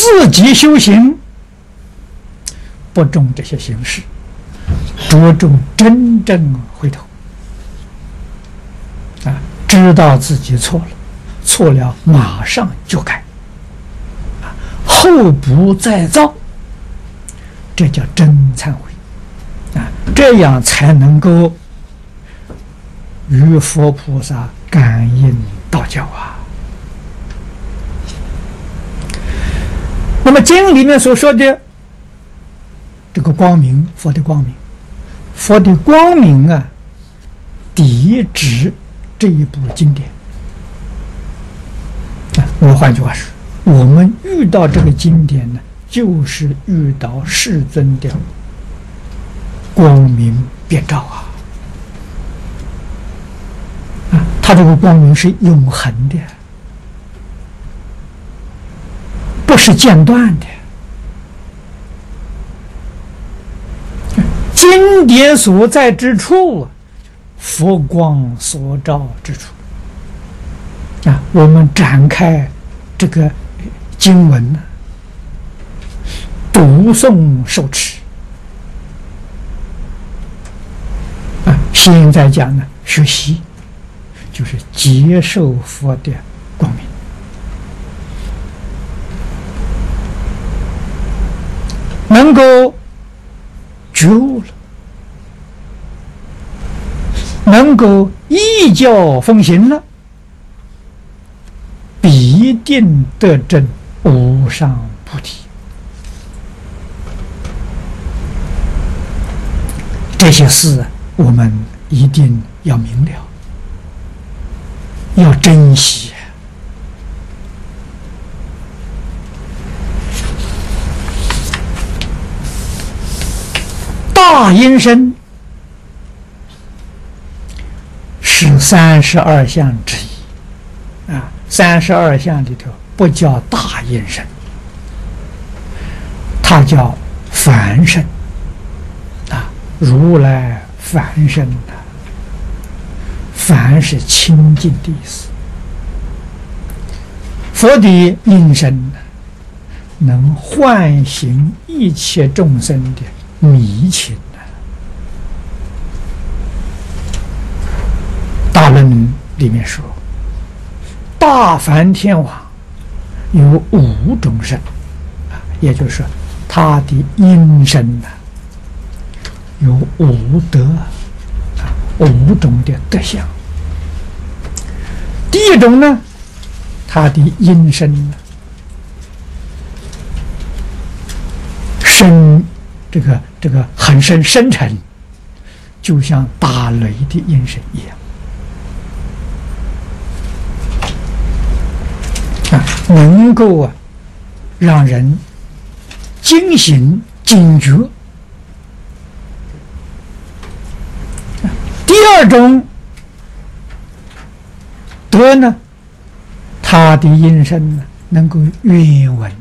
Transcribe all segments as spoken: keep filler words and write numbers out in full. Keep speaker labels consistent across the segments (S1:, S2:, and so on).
S1: 自己修行，不重这些形式，着重真正回头啊，知道自己错了，错了马上就改，啊，后不再造，这叫真忏悔啊，这样才能够与佛菩萨感应道交啊。那么经里面所说的这个光明，佛的光明，佛的光明啊，抵指这一部经典。我换句话说，我们遇到这个经典呢，就是遇到世尊的光明遍照啊！啊，它这个光明是永恒的，不是间断的。经典所在之处，佛光所照之处啊！我们展开这个经文呢，读诵受持啊！现在讲呢，学习就是接受佛的光明，能够觉悟了，能够依教奉行了，必定得证无上菩提。这些事我们一定要明了，要珍惜。大阴身是三十二相之一啊，三十二相里头不叫大阴身，它叫凡身啊，如来凡身啊，凡是清净的意思。佛的阴身能唤醒一切众生的迷情啊！大论里面说，大梵天王有五种身啊，也就是说，他的阴身呢、啊、有五德啊，五种的德相。第一种呢，他的阴身呢，深这个这个很深深沉，就像打雷的阴身一样啊，能够啊让人惊醒警觉。第二种德呢，他的阴身呢能够愿闻。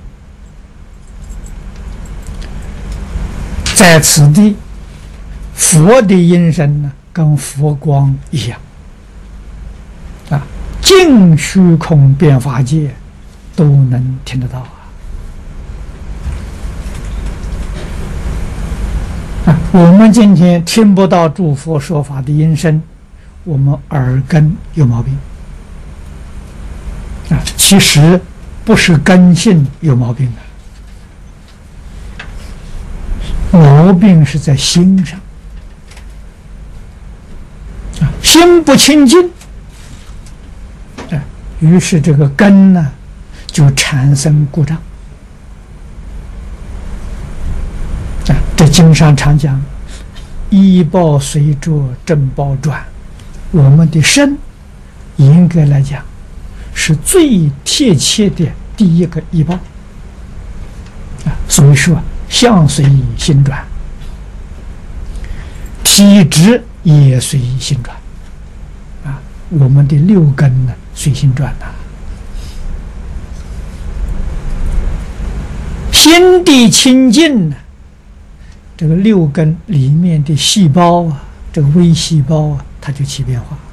S1: 在此地，佛的阴身呢，跟佛光一样，啊，尽虚空遍法界都能听得到啊！啊，我们今天听不到诸佛说法的阴身，我们耳根有毛病啊！其实不是根性有毛病啊。毛病是在心上啊，心不清净啊，于是这个根呢就产生故障啊。这经上常讲，依报随着正报转，我们的身严格来讲是最贴切的第一个依报啊，所以说相随心转，体质也随心转啊，我们的六根呢随心转呐、啊，心地清净呢，这个六根里面的细胞啊，这个微细胞啊，它就起变化